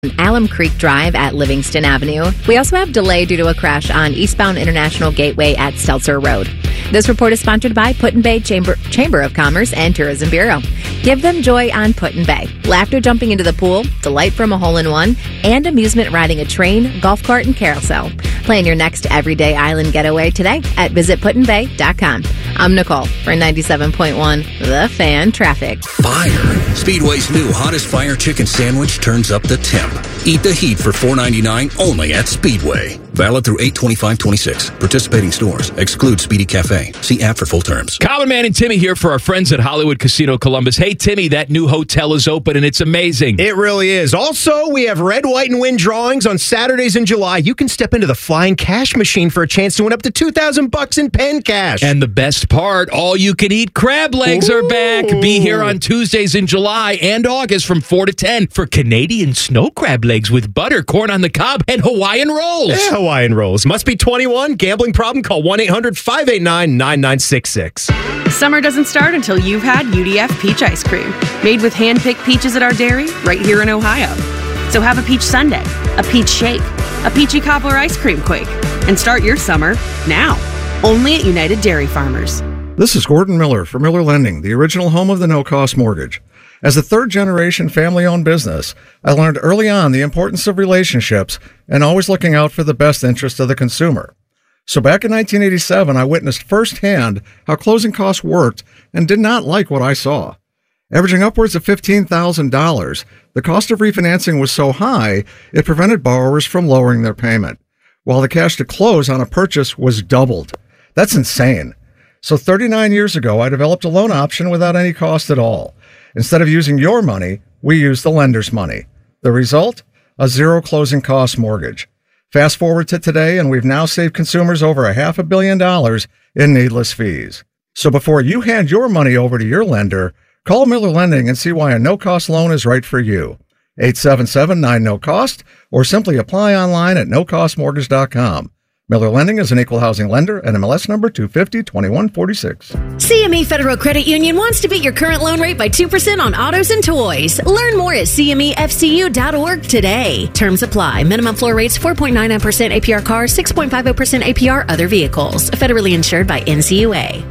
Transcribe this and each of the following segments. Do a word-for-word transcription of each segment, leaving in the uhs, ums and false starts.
Alum Creek Drive at Livingston Avenue. We also have delay due to a crash on eastbound International Gateway at Stelzer Road. This report is sponsored by Put-in-Bay Chamber, Chamber of Commerce and Tourism Bureau. Give them joy on Put-in-Bay. Laughter jumping into the pool, delight from a hole-in-one, and amusement riding a train, golf cart, and carousel. Plan your next everyday island getaway today at visit put in bay dot com. I'm Nicole for ninety-seven point one The Fan Traffic. Fire. Speedway's new hottest fire chicken sandwich turns up the temp. Eat the heat for four ninety-nine only at Speedway. Valid through eight twenty-five twenty-six. Participating stores. Exclude Speedy Cafe. See app for full terms. Common Man and Timmy here for our friends at Hollywood Casino Columbus. Hey, Timmy, that new hotel is open and it's amazing. It really is. Also, we have Red, White, and Win drawings on Saturdays in July. You can step into the Flying Cash Machine for a chance to win up to two thousand bucks in pen cash. And the best part, all you can eat crab legs Ooh. Are back. Be here on Tuesdays in July and August from four to ten for Canadian snow crab legs with butter, corn on the cob, and Hawaiian rolls. Yeah, Hawaiian rolls. Must be twenty-one. Gambling problem? Call one eight hundred five eight nine nine nine six six. Summer doesn't start until you've had U D F peach ice cream. Made with hand-picked peaches at our dairy right here in Ohio. So have a peach sundae, a peach shake, a peachy cobbler ice cream quake, and start your summer now. Only at United Dairy Farmers. This is Gordon Miller for Miller Lending, the original home of the no-cost mortgage. As a third-generation family-owned business, I learned early on the importance of relationships and always looking out for the best interest of the consumer. So back in nineteen eighty-seven, I witnessed firsthand how closing costs worked and did not like what I saw. Averaging upwards of fifteen thousand dollars, the cost of refinancing was so high, it prevented borrowers from lowering their payment, while the cash to close on a purchase was doubled. That's insane. So thirty-nine years ago, I developed a loan option without any cost at all. Instead of using your money, we used the lender's money. The result? A zero closing cost mortgage. Fast forward to today, and we've now saved consumers over a half a billion dollars in needless fees. So before you hand your money over to your lender, call Miller Lending and see why a no-cost loan is right for you. eight seven seven nine no cost or simply apply online at no cost mortgage dot com. Miller Lending is an equal housing lender and M L S number two five zero two one four six. C M E Federal Credit Union wants to beat your current loan rate by two percent on autos and toys. Learn more at C M E F C U dot org today. Terms apply. Minimum floor rates four point nine nine percent A P R cars, six point five zero percent A P R other vehicles. Federally insured by N C U A.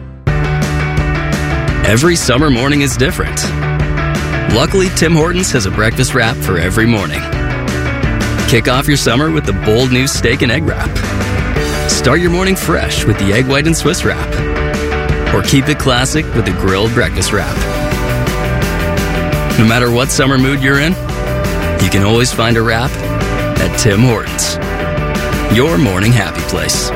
Every summer morning is different. Luckily, Tim Hortons has a breakfast wrap for every morning. Kick off your summer with the bold new steak and egg wrap. Start your morning fresh with the egg white and Swiss wrap. Or keep it classic with the grilled breakfast wrap. No matter what summer mood you're in, you can always find a wrap at Tim Hortons. Your morning happy place.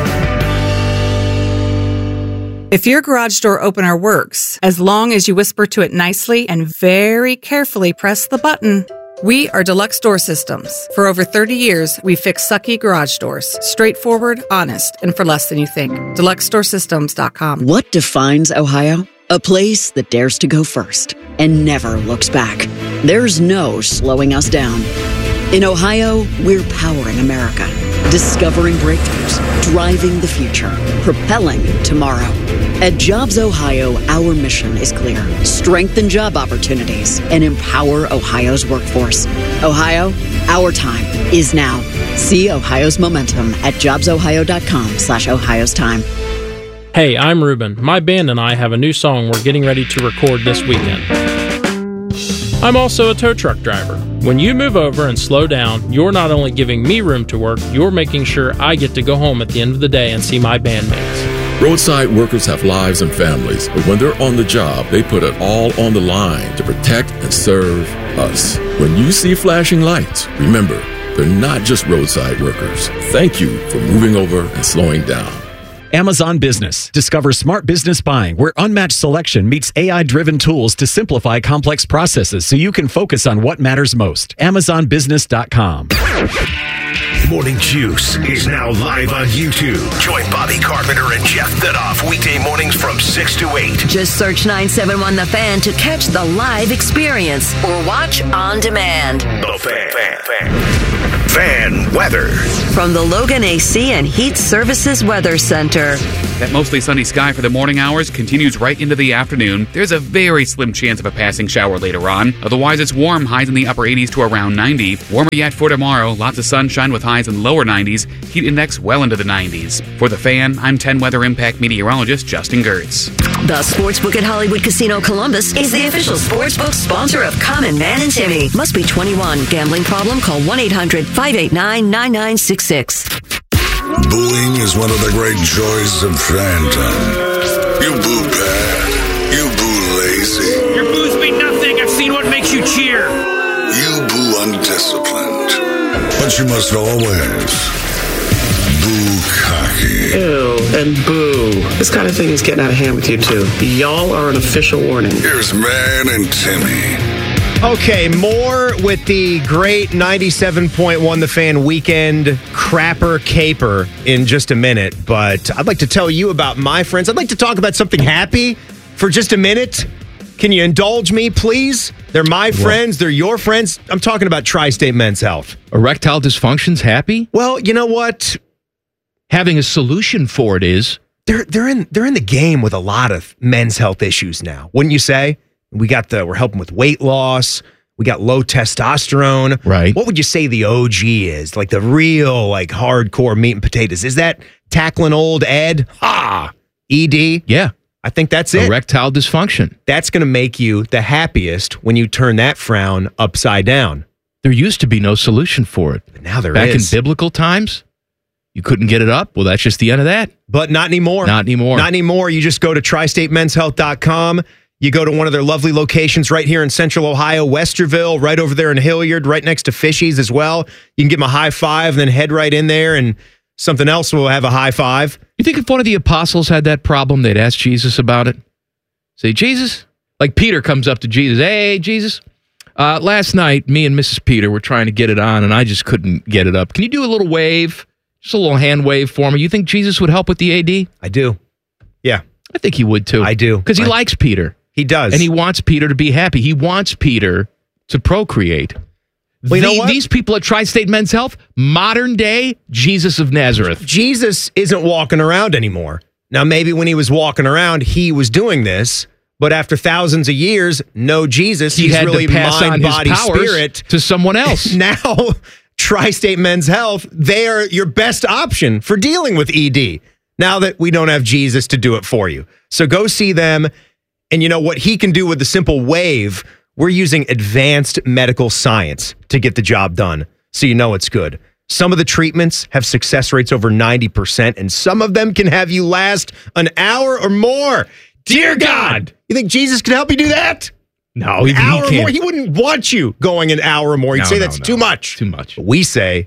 If your garage door opener works, as long as you whisper to it nicely and very carefully press the button. We are Deluxe Door Systems. For over thirty years, we fix sucky garage doors. Straightforward, honest, and for less than you think. deluxe door systems dot com. What defines Ohio? A place that dares to go first and never looks back. There's no slowing us down. In Ohio, we're powering America. Discovering breakthroughs, driving the future, propelling tomorrow. At Jobs Ohio, our mission is clear. Strengthen job opportunities and empower Ohio's workforce. Ohio, our time is now. See Ohio's momentum at jobs ohio dot com slash Ohio's time. Hey, I'm Ruben. My band and I have a new song we're getting ready to record this weekend. I'm also a tow truck driver. When you move over and slow down, you're not only giving me room to work, you're making sure I get to go home at the end of the day and see my bandmates. Roadside workers have lives and families, but when they're on the job, they put it all on the line to protect and serve us. When you see flashing lights, remember, they're not just roadside workers. Thank you for moving over and slowing down. Amazon Business. Discover smart business buying where unmatched selection meets A I-driven tools to simplify complex processes so you can focus on what matters most. amazon business dot com. Morning Juice is now live on YouTube. Join Bobby Carpenter and Jeff Thidoff weekday mornings from six to eight. Just search nine seven one The Fan to catch the live experience or watch on demand. The Fan. fan, fan. Fan weather. From the Logan A C and Heat Services Weather Center. That mostly sunny sky for the morning hours continues right into the afternoon. There's a very slim chance of a passing shower later on. Otherwise, it's warm, highs in the upper eighties to around ninety. Warmer yet for tomorrow. Lots of sunshine with highs in lower nineties. Heat index well into the nineties. For the Fan, I'm ten Weather Impact meteorologist Justin Gertz. The Sportsbook at Hollywood Casino Columbus is the official sportsbook sponsor of Common Man and Timmy. Must be twenty-one. Gambling problem? Call one eight hundred five eight nine nine nine six six. Booing is one of the great joys of Phantom. You boo bad. You boo lazy. Your boos mean nothing. I've seen what makes you cheer. You boo undisciplined. But you must always boo cocky. Ew, and boo. This kind of thing is getting out of hand with you two. Y'all are an official warning. Here's Man and Timmy. Okay, more with the great ninety-seven point one The Fan weekend crapper caper in just a minute. But I'd like to tell you about my friends. I'd like to talk about something happy for just a minute. Can you indulge me, please? They're my what? friends. They're your friends. I'm talking about Tri-State Men's Health. Erectile dysfunction's happy? Well, you know what? Having a solution for it is. They're they're in they're in the game with a lot of men's health issues now, wouldn't you say? We got the, we're helping with weight loss. We got low testosterone. Right. What would you say the O G is? Like the real, like hardcore meat and potatoes. Is that tackling old Ed? Ha! E D? Yeah. I think that's it. Erectile dysfunction. That's going to make you the happiest when you turn that frown upside down. There used to be no solution for it. But now there Back is. in biblical times, you couldn't get it up. Well, that's just the end of that. But not anymore. Not anymore. Not anymore. You just go to tri state men's health dot com. You go to one of their lovely locations right here in Central Ohio, Westerville, right over there in Hilliard, right next to Fishy's as well. You can give them a high five and then head right in there, and something else will have a high five. You think if one of the apostles had that problem, they'd ask Jesus about it? Say, Jesus? Like Peter comes up to Jesus. Hey, Jesus, uh, last night, me and Missus Peter were trying to get it on, and I just couldn't get it up. Can you do a little wave? Just a little hand wave for me. You think Jesus would help with the A D? I do. Yeah. I think he would, too. I do. Because he I, likes Peter. He does. And he wants Peter to be happy. He wants Peter to procreate. Well, you the, know what? These people at Tri-State Men's Health, modern day Jesus of Nazareth. Jesus isn't walking around anymore. Now, maybe when he was walking around, he was doing this. But after thousands of years, no Jesus. He He's had really to pass mind, on his body, powers spirit to someone else. Now, Tri-State Men's Health, they are your best option for dealing with E D. Now that we don't have Jesus to do it for you. So go see them. And you know what he can do with the simple wave? We're using advanced medical science to get the job done. So you know it's good. Some of the treatments have success rates over ninety percent, and some of them can have you last an hour or more. Dear God, you think Jesus can help you do that? No, even an hour he or can't. more. He wouldn't want you going an hour or more. He'd No, say no, that's no. too much. Too much. But we say,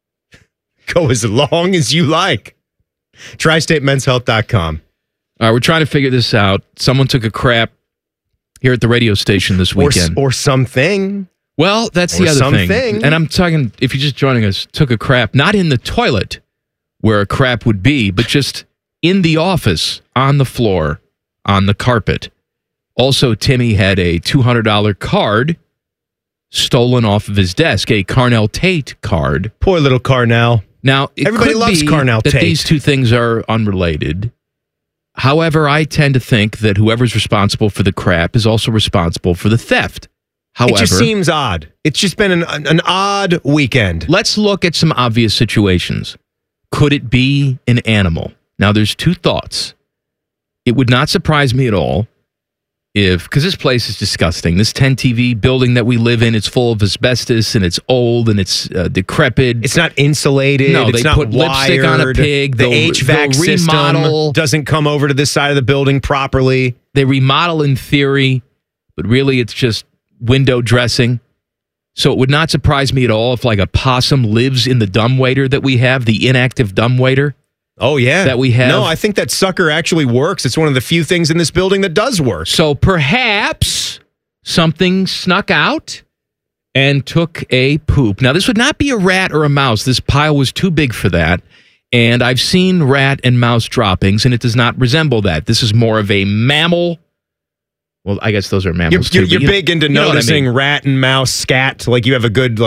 go as long as you like. tri state men's health dot com. All right, we're trying to figure this out. Someone took a crap here at the radio station this weekend. Or, or something. Well, that's or the other something. thing. And I'm talking, if you're just joining us, took a crap, not in the toilet where a crap would be, but just in the office, on the floor, on the carpet. Also, Timmy had a two hundred dollars card stolen off of his desk, a Carnell Tate card. Poor little Carnell. Now, it Everybody could loves be Carnell that Tate. these two things are unrelated. However, I tend to think that whoever's responsible for the crap is also responsible for the theft. However, it just seems odd. It's just been an, an odd weekend. Let's look at some obvious situations. Could it be an animal? Now, there's two thoughts. It would not surprise me at all if, because this place is disgusting. This ten T V building that we live in, it's full of asbestos and it's old and it's uh, decrepit. It's not insulated. No, it's they not put lipstick on a wired. pig. The They'll- H V A C they'll remodel. system doesn't come over to this side of the building properly. They remodel in theory, but really it's just window dressing. So it would not surprise me at all if like a possum lives in the dumbwaiter that we have, the inactive dumbwaiter. Oh, yeah. That we have. No, I think that sucker actually works. It's one of the few things in this building that does work. So perhaps something snuck out and took a poop. Now, this would not be a rat or a mouse. This pile was too big for that. And I've seen rat and mouse droppings, and it does not resemble that. This is more of a mammal. Well, I guess those are You're, mammals, you're, too. you're but you know- big into you know what I noticing mean. rat and mouse scat. Like you have a good like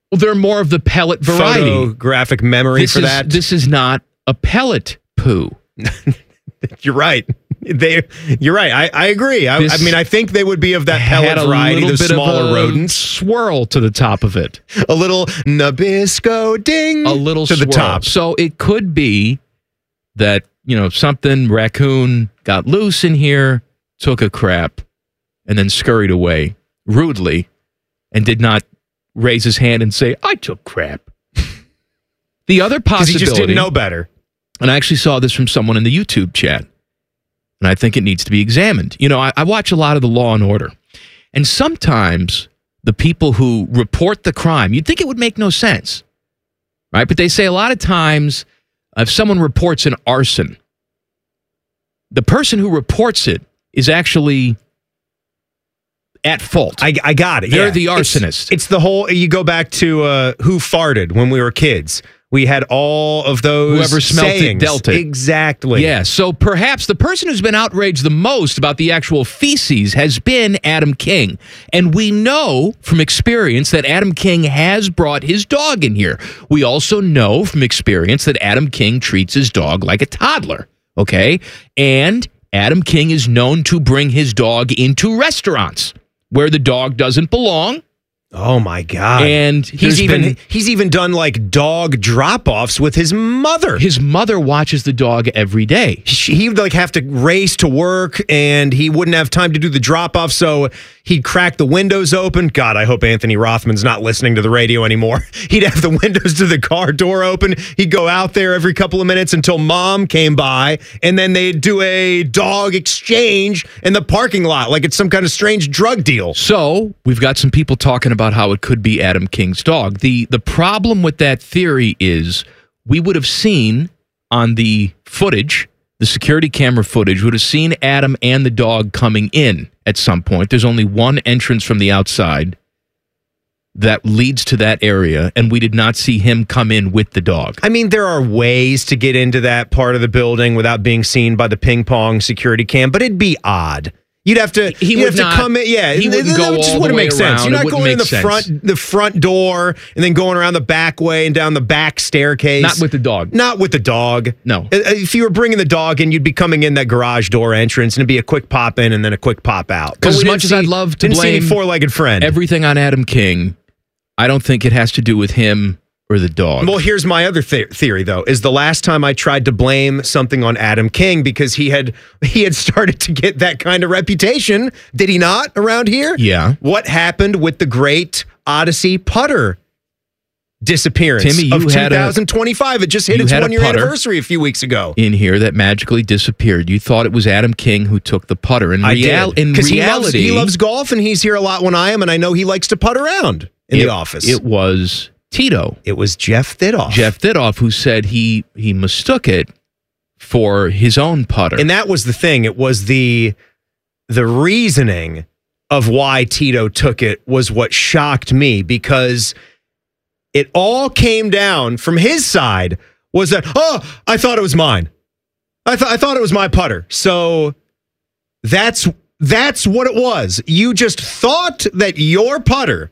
Well, they're more of the pellet variety. Photographic memory this for is, that. This is not a pellet poo. You're right. They, you're right. I, I agree. I, I mean, I think they would be of that pellet Had a variety, little the bit smaller of a rodents. Swirl to the top of it. A little Nabisco ding. A little to swirl. the top. So it could be that, you know, something, raccoon got loose in here, took a crap, and then scurried away rudely and did not raise his hand and say, I took crap. The other possibility. He just didn't know better. And I actually saw this from someone in the YouTube chat. And I think it needs to be examined. You know, I, I watch a lot of the Law and Order. And sometimes the people who report the crime, you'd think it would make no sense. Right? But they say a lot of times if someone reports an arson, the person who reports it is actually at fault. I, I got it. They're yeah. the arsonist. It's, it's the whole, you go back to uh, who farted when we were kids. We had all of those Whoever smelt sayings. it dealt it. Exactly. Yeah, so perhaps the person who's been outraged the most about the actual feces has been Adam King. And we know from experience that Adam King has brought his dog in here. We also know from experience that Adam King treats his dog like a toddler, okay? And Adam King is known to bring his dog into restaurants where the dog doesn't belong. Oh my God. And he's even been, he's even done like dog drop-offs with his mother. His mother watches the dog every day. She, he would like have to race to work and he wouldn't have time to do the drop-off, so he'd crack the windows open. God, I hope Anthony Rothman's not listening to the radio anymore. He'd have the windows to the car door open. He'd go out there every couple of minutes until mom came by, and then they'd do a dog exchange in the parking lot like it's some kind of strange drug deal. So we've got some people talking about how it could be Adam King's dog. The the problem with that theory is we would have seen on the footage, the security camera footage, would have seen Adam and the dog coming in at some point. There's only one entrance from the outside that leads to that area, and we did not see him come in with the dog. I mean, there are ways to get into that part of the building without being seen by the ping pong security cam, but it'd be odd. You'd have to. He you'd would have not, to come in. Yeah, he wouldn't that go just all wouldn't the way make sense. around. You're It not wouldn't going in the make sense. front, the front door, and then going around the back way and down the back staircase. Not with the dog. Not with the dog. No. If you were bringing the dog in, you'd be coming in that garage door entrance, and it'd be a quick pop in and then a quick pop out. Because as much as I'd love to didn't see any blame four-legged friend, everything on Adam King, I don't think it has to do with him or the dog. Well, here's my other th- theory, though, is the last time I tried to blame something on Adam King because he had he had started to get that kind of reputation, did he not, around here? Yeah. What happened with the great Odyssey putter disappearance Timmy, of you had a- twenty twenty-five? It just hit you its had a one-year putter anniversary a few weeks ago. In here that magically disappeared. You thought it was Adam King who took the putter. In, I real- did. in Because reality, he loves, he loves golf, and he's here a lot when I am, and I know he likes to putt around in it, the office. It was Tito. It was Jeff Thidoff. Jeff Thidoff, who said he he mistook it for his own putter. And that was the thing. It was the the reasoning of why Tito took it was what shocked me, because it all came down from his side was that, oh, I thought it was mine. I thought I thought it was my putter. So that's that's what it was. You just thought that your putter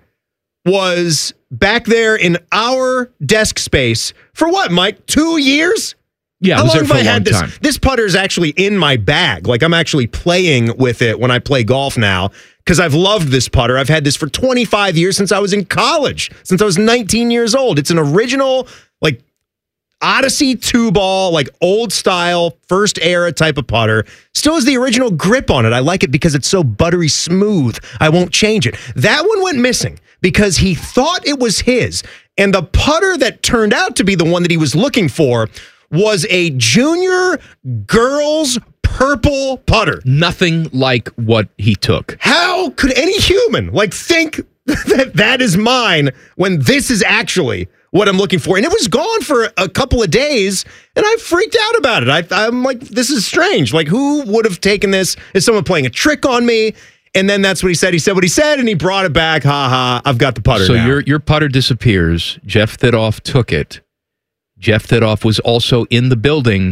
was back there in our desk space for what, Mike? Two years? Yeah, How I was long there have for I a had long this? time. This putter is actually in my bag. Like, I'm actually playing with it when I play golf now because I've loved this putter. I've had this for twenty-five years since I was in college, since I was nineteen years old. It's an original, like, Odyssey two ball, like old style, first era type of putter. Still has the original grip on it. I like it because it's so buttery smooth. I won't change it. That one went missing because he thought it was his. And the putter that turned out to be the one that he was looking for was a junior girls purple putter. Nothing like what he took. How could any human like think that that is mine when this is actually what I'm looking for? And it was gone for a couple of days, and I freaked out about it. I, I'm like, this is strange. Like, who would have taken this? Is someone playing a trick on me? And then that's what he said. He said what he said, and he brought it back. Ha ha, I've got the putter So now. your your putter disappears. Jeff Thidoff took it. Jeff Thidoff was also in the building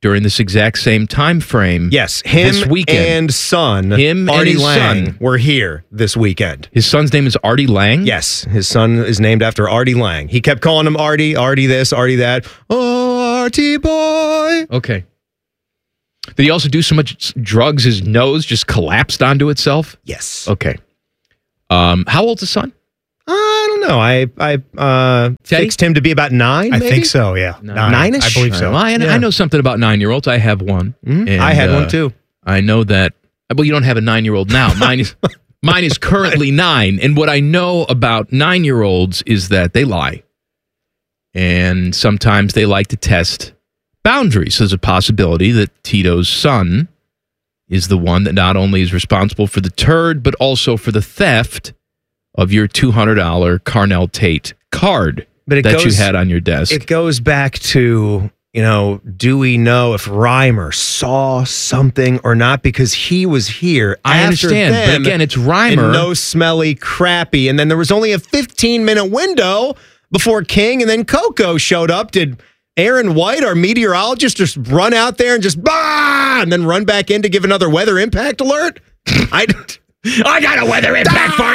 during this exact same time frame. Yes, him this weekend. and son, him Artie and his Lang, son were here this weekend. His son's name is Artie Lang? Yes, his son is named after Artie Lang. He kept calling him Artie, Artie this, Artie that. Oh, Artie boy. Okay. Did he also do so much drugs his nose just collapsed onto itself? Yes. Okay. Um, how old's the son? I don't know. I I uh, fixed him to be about nine. I maybe? think so, yeah. Nine. Nine-ish? I believe so. Well, I, Yeah. I know something about nine-year-olds. I have one. Mhm. And, I had uh, one too. I know that. Well, you don't have a nine-year-old now. Mine is mine is currently nine. And what I know about nine-year-olds is that they lie. And sometimes they like to test boundaries. There's a possibility that Tito's son is the one that not only is responsible for the turd, but also for the theft of your two hundred dollars Carnell Tate card But it that goes, you had on your desk. It goes back to, you know, do we know if Reimer saw something or not? Because he was here. I after understand, but them again, it's Reimer. and no smelly, crappy. And then there was only a fifteen-minute window before King and then Coco showed up. Did Aaron White, our meteorologist, just run out there and just, bah, and then run back in to give another weather impact alert? I I got a weather impact for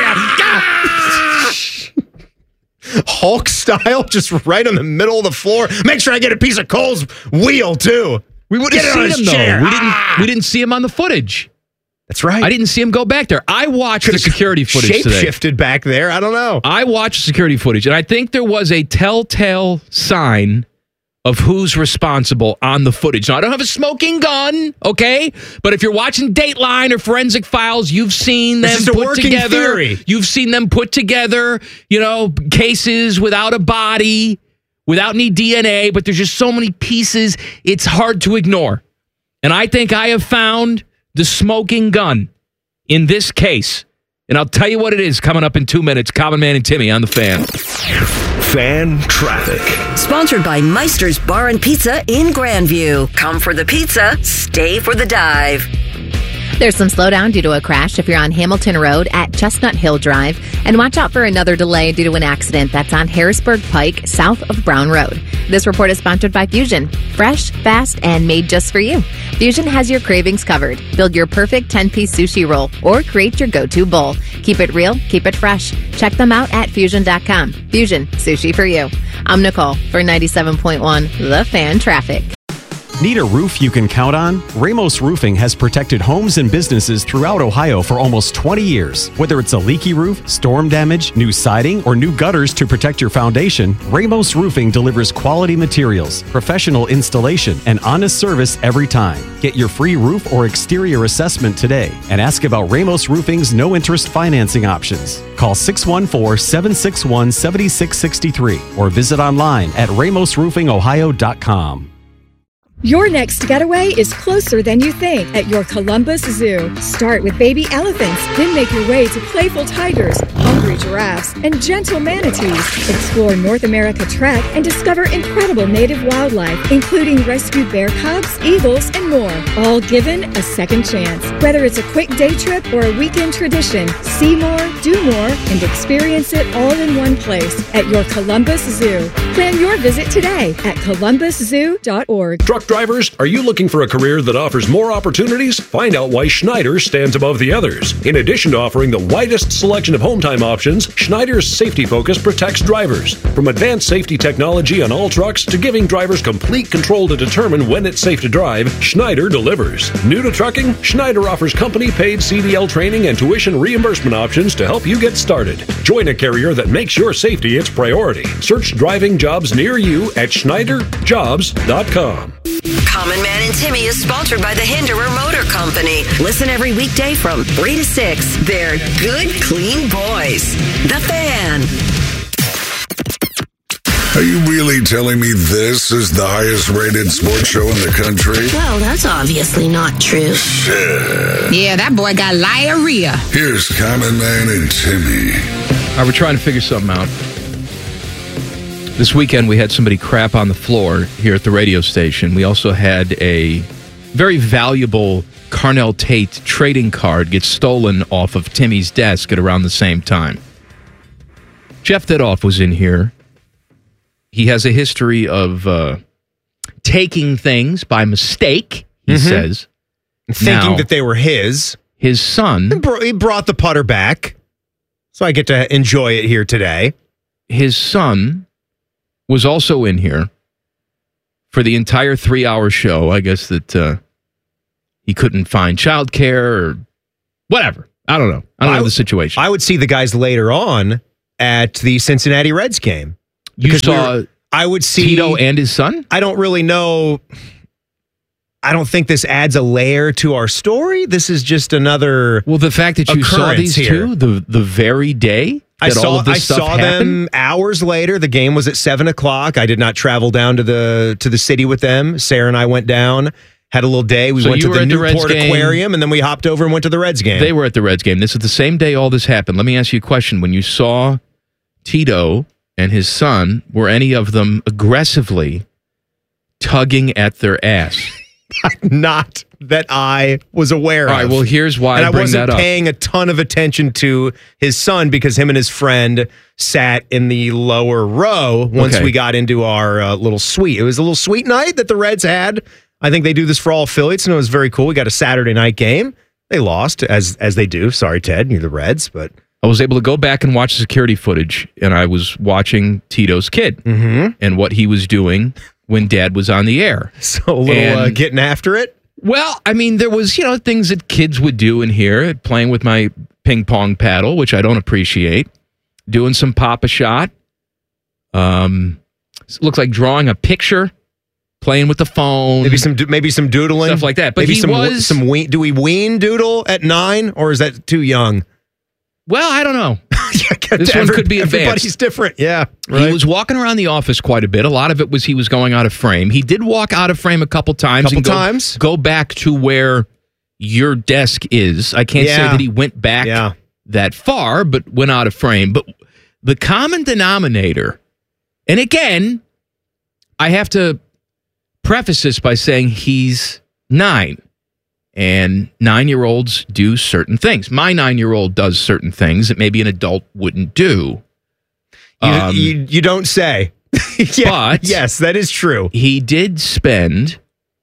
you. Hulk style, just right on the middle of the floor. Make sure I get a piece of Cole's wheel too. We would have seen him though. We didn't. We didn't see him on the footage. That's right. I didn't see him go back there. I watched the security footage Shape today. shifted back there. I don't know. I watched security footage, and I think there was a telltale sign of who's responsible on the footage. Now, I don't have a smoking gun, okay? But if you're watching Dateline or Forensic Files, you've seen them This is a put working together. theory. You've seen them put together, you know, cases without a body, without any D N A, but there's just so many pieces, it's hard to ignore. And I think I have found the smoking gun in this case. And I'll tell you what it is coming up in two minutes. Common Man and Timmy on the Fan. Fan traffic. Sponsored by Meister's Bar and Pizza in Grandview. Come for the pizza, stay for the dive. There's some slowdown due to a crash if you're on Hamilton Road at Chestnut Hill Drive. And watch out for another delay due to an accident that's on Harrisburg Pike, south of Brown Road. This report is sponsored by Fusion. Fresh, fast, and made just for you. Fusion has your cravings covered. Build your perfect ten-piece sushi roll or create your go-to bowl. Keep it real, keep it fresh. Check them out at fusion dot com. Fusion, sushi for you. I'm Nicole for ninety-seven point one The Fan Traffic. Need a roof you can count on? Ramos Roofing has protected homes and businesses throughout Ohio for almost twenty years. Whether it's a leaky roof, storm damage, new siding, or new gutters to protect your foundation, Ramos Roofing delivers quality materials, professional installation, and honest service every time. Get your free roof or exterior assessment today and ask about Ramos Roofing's no-interest financing options. Call six one four, seven six one, seven six six three or visit online at ramos roofing ohio dot com. Your next getaway is closer than you think at your Columbus Zoo. Start with baby elephants, then make your way to playful tigers, hungry giraffes, and gentle manatees. Explore North America Trek and discover incredible native wildlife, including rescued bear cubs, eagles, and more, all given a second chance. Whether it's a quick day trip or a weekend tradition, see more, do more, and experience it all in one place at your Columbus Zoo. Plan your visit today at columbus zoo dot org. Truck drivers, are you looking for a career that offers more opportunities? Find out why Schneider stands above the others. In addition to offering the widest selection of home time options, Schneider's safety focus protects drivers. From advanced safety technology on all trucks to giving drivers complete control to determine when it's safe to drive, Schneider delivers. New to trucking? Schneider offers company-paid C D L training and tuition reimbursement options to help you get started. Join a carrier that makes your safety its priority. Search driving jobs near you at schneider jobs dot com. Common Man and Timmy is sponsored by the Hinderer Motor Company. Listen every weekday from three to six. They're good, clean boys. The Fan. Are you really telling me this is the highest rated sports show in the country? Well, that's obviously not true. Shit. Yeah, that boy got diarrhea. Here's Common Man and Timmy. All right, we're trying to figure something out. This weekend, we had somebody crap on the floor here at the radio station. We also had a very valuable Carnell Tate trading card get stolen off of Timmy's desk at around the same time. Jeff Thidoff was in here. He has a history of uh, taking things by mistake, he Mhm. says. Thinking Now, that they were his. His son. He br- he brought the putter back, so I get to enjoy it here today. His son was also in here for the entire three-hour show. I guess that uh, he couldn't find childcare or whatever. I don't know. I don't I know the w- situation. I would see the guys later on at the Cincinnati Reds game. You Because we saw were- I would see Tito and his son? I don't really know. I don't think this adds a layer to our story. This is just another. Well, the fact that you saw occurrence these here. two the the very day I that saw, all of this I stuff saw happened. them hours later. The game was at seven o'clock. I did not travel down to the to the city with them. Sarah and I went down, had a little day. We So went you to were the at the Reds Newport game. Aquarium, and then we hopped over and went to the Reds game. They were at the Reds game. This is the same day all this happened. Let me ask you a question. When you saw Tito and his son, were any of them aggressively tugging at their ass? Not that I was aware All of. right, well, here's why and I I bring wasn't that up. paying a ton of attention to his son because him and his friend sat in the lower row once Okay. we got into our uh, little suite. It was a little suite night that the Reds had. I think they do this for all affiliates, and it was very cool. We got a Saturday night game. They lost, as as they do. Sorry, Ted, you're the Reds, but I was able to go back and watch security footage, and I was watching Tito's kid Mm-hmm. and what he was doing when Dad was on the air. So a little uh, getting after it. Well, I mean, there was, you know, things that kids would do in here, playing with my ping pong paddle, which I don't appreciate, doing some pop-a shot. Um, it looked like drawing a picture, playing with the phone, Maybe some do- maybe some doodling, stuff like that. But maybe he some was some ween, do we wean doodle at nine, or is that too young? Well, I don't know. This one could be advanced. Everybody's different. Yeah. He was walking around the office quite a bit. A lot of it was he was going out of frame. He did walk out of frame a couple times. Couple and go, times. Go back to where your desk is. I can't say Yeah. that he went back Yeah. that far, but went out of frame. But the common denominator, and again, I have to preface this by saying he's nine. And nine-year-olds do certain things. My nine-year-old does certain things that maybe an adult wouldn't do. You, Um, you, you don't say. Yeah, but yes, that is true. He did spend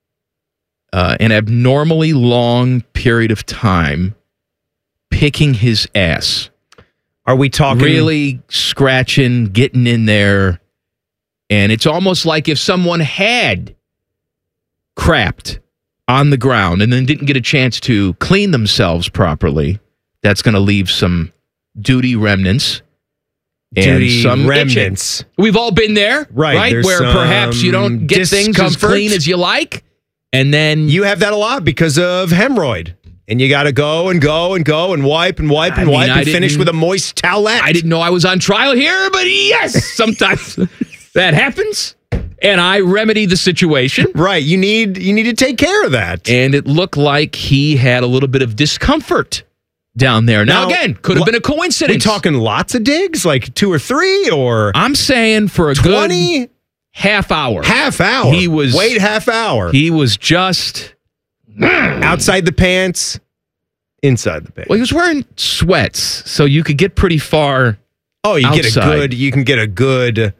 uh, an abnormally long period of time picking his ass. Are we talking really scratching, getting in there? And it's almost like if someone had crapped on the ground and then didn't get a chance to clean themselves properly, that's going to leave some duty remnants. And Duty some remnants. itching. We've all been there, Right, right? there's Where perhaps you don't some get things as discomfort. clean as you like, and then You have that a lot because of hemorrhoid. And you got to go and go and go and wipe and wipe and I mean, wipe I and finish didn't- with a moist towelette. I didn't know I was on trial here, but yes, sometimes that happens, and I remedy the situation. Right, you need you need to take care of that. And it looked like he had a little bit of discomfort down there. Now, Now, again, could have lo- been a coincidence. We talking lots of digs, like two or three, or I'm saying for a twenty good half hour. half hour. He was wait half hour. He was just outside the pants, inside the pants. well, he was wearing sweats, so you could get pretty far. Oh, you get a outside. good. You can get a good.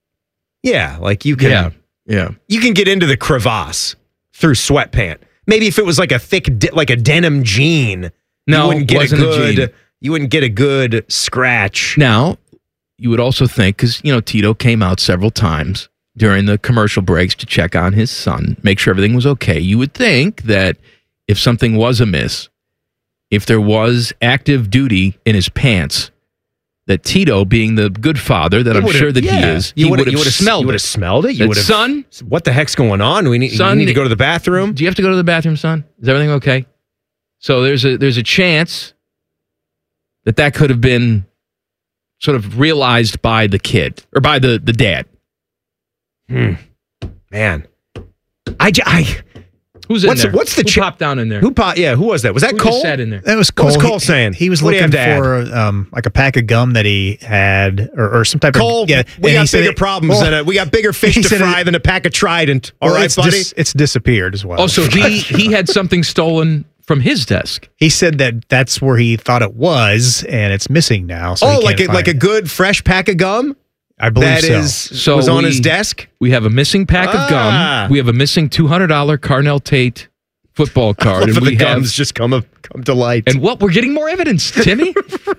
Yeah, like you can. Yeah, yeah. You can get into the crevasse through sweatpant. Maybe if it was like a thick, de- like a denim jean. No, you wouldn't get wasn't a a good. jean. You wouldn't get a good scratch. Now, you would also think, because, you know, Tito came out several times during the commercial breaks to check on his son, make sure everything was okay. You would think that if something was amiss, if there was active duty in his pants, that Tito, being the good father that You I'm would've- sure that he yeah. is, You he would've- would have you would've- smelled you it. would've smelled it. You That, would've- son, What the heck's going on? We need. Son, you need to go to the bathroom. do you have to go to the bathroom, son? Is everything okay? So there's a there's a chance that that could have been sort of realized by the kid or by the, the dad. Hmm. Man, I, j- I Who's in what's there? what's the Who cha- popped down in there? Who pop? Yeah, who was that? Was that Who Cole? just sat in there? That was What Cole. was Cole He- saying? He was What do you looking have to add? for um, like a pack of gum that he had, or, or some type Cole, of. Yeah, we and he got said bigger it- problems well, than a, we got bigger fish he to said fry it- than a pack of Trident. All well, right, it's buddy. dis- it's disappeared as well. Oh, so he he had something stolen from his desk. He said that that's where he thought it was, and it's missing now. So oh, he like a, can't like a find good fresh pack of gum. I believe that so. is So was on we- his desk. We have a missing pack Ah. of gum. We have a missing two hundred dollars Carnell Tate football card. All and of we the have, gums just come up, come to light. and what? We're getting more evidence, Timmy.